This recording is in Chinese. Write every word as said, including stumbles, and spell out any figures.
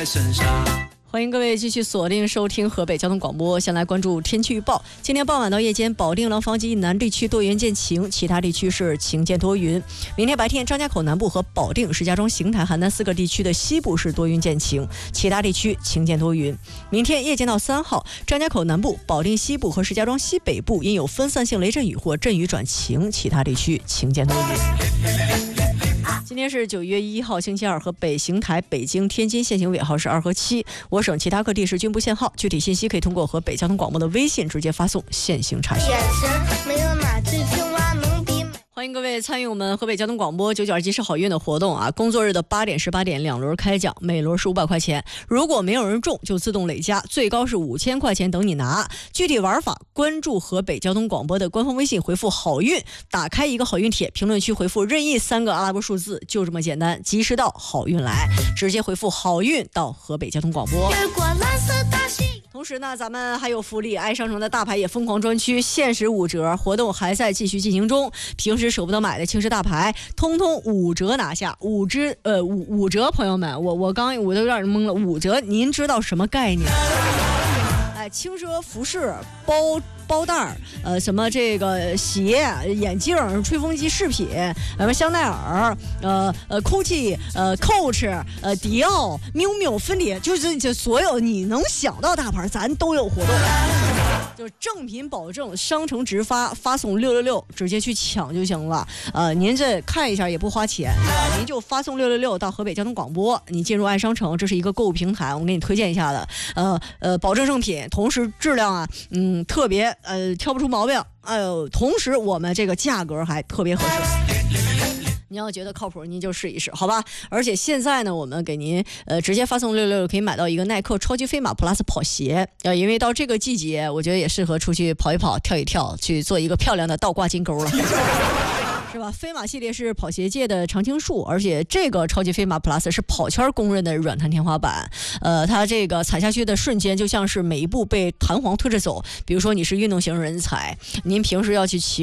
在身上。 欢迎各位继续锁定收听河北交通广播。先来关注天气预报。今天傍晚到夜间，保定、廊坊及以南地区多云见晴，其他地区是晴间多云。明天白天，张家口南部和保定、石家庄、邢台、邯郸四个地区的西部是多云见晴，其他地区晴间多云。明天夜间到三号，张家口南部、保定西部和石家庄西北部因有分散性雷阵雨或阵雨转晴，其他地区晴间多云。今天是九月一号星期二，河北邢台、北京、天津限行尾号是二和七，我省其他各地市均不限号。具体信息可以通过河北交通广播的微信直接发送限行查询。眼神没有哪只青蛙能比。欢迎各位参与我们河北交通广播九九二及时好运的活动啊！工作日的八点、十八点两轮开奖，每轮是五百块钱。如果没有人中，就自动累加，最高是五千块钱等你拿。具体玩法，关注河北交通广播的官方微信，回复好运，打开一个好运帖，评论区回复任意三个阿拉伯数字，就这么简单。及时到，好运来，直接回复好运到河北交通广播。同时呢，咱们还有福利，爱商城的大牌也疯狂专区限时五折活动还在继续进行中。平时舍不得买的轻食大牌，通通五折拿下，五折呃五五折，朋友们，我我刚我都有点懵了，五折，您知道什么概念？哎，轻奢服饰包。包袋呃，什么这个鞋、眼镜、吹风机饰品，什么香奈儿，呃呃 ，Gucci， 呃 ，Coach， 呃，迪奥、miu miu、芬迪，就是这所有你能想到大牌，咱都有活动，就是正品保证，商城直发，发送六六六，直接去抢就行了。呃，您这看一下也不花钱，对吧？您就发送六六六到河北交通广播，你进入爱商城，这是一个购物平台，我给你推荐一下的，呃呃，保证正品，同时质量啊，嗯，特别。呃，挑不出毛病，哎呦，同时我们这个价格还特别合适。你要觉得靠谱，您就试一试，好吧？而且现在呢，我们给您呃直接发送六六六，可以买到一个耐克超级飞马 Plus 跑鞋，呃，因为到这个季节，我觉得也适合出去跑一跑、跳一跳，去做一个漂亮的倒挂金钩了。是吧？飞马系列是跑鞋界的常青树，而且这个超级飞马 Plus 是跑圈公认的软弹天花板。呃，它这个踩下去的瞬间，就像是每一步被弹簧推着走。比如说你是运动型人才，您平时要去骑